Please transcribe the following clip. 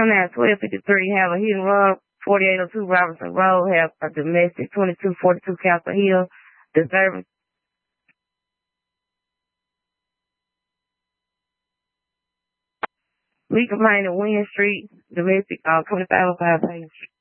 now 1253, have a hit and run, 4802 Robinson Road, have a domestic 2242 Castle Hill, disturbance. Leak of Main and Wynn Street, domestic 2505 Payne Street.